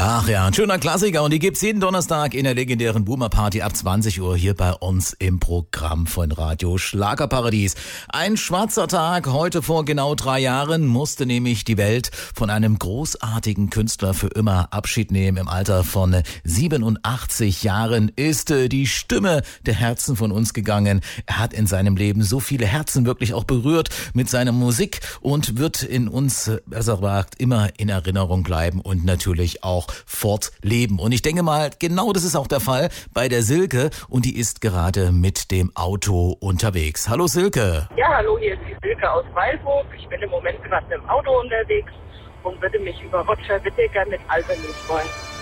Ach ja, ein schöner Klassiker und die gibt's jeden Donnerstag in der legendären Boomer Party ab 20 Uhr hier bei uns im Programm von Radio Schlagerparadies. Ein schwarzer Tag, heute vor genau 3 Jahren musste nämlich die Welt von einem großartigen Künstler für immer Abschied nehmen. Im Alter von 87 Jahren ist die Stimme der Herzen von uns gegangen. Er hat in seinem Leben so viele Herzen wirklich auch berührt mit seiner Musik und wird in uns, besser gesagt, immer in Erinnerung bleiben und natürlich auch fortleben. Und ich denke mal, genau das ist auch der Fall bei der Silke und die ist gerade mit dem Auto unterwegs. Hallo Silke. Ja, hallo, hier ist die Silke aus Weilburg. Ich bin im Moment gerade im Auto unterwegs und würde mich über Roger Whittaker mit Albermilch freuen.